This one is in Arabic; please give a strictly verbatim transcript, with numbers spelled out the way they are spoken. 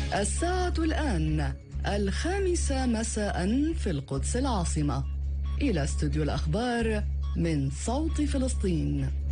الساعة الآن الخامسة مساء في القدس العاصمة. إلى استوديو الأخبار من صوت فلسطين.